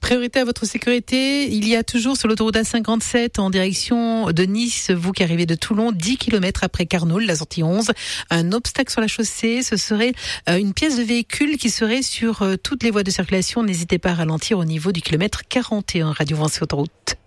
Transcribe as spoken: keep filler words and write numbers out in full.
Priorité à votre sécurité, il y a toujours sur l'autoroute A cinquante-sept en direction de Nice, vous qui arrivez de Toulon, dix kilomètres après Carnaul, la sortie onze, un obstacle sur la chaussée, ce serait une pièce de véhicule qui serait sur toutes les voies de circulation. N'hésitez pas à ralentir au niveau du kilomètre quarante et un, Radio Vinci Autoroute.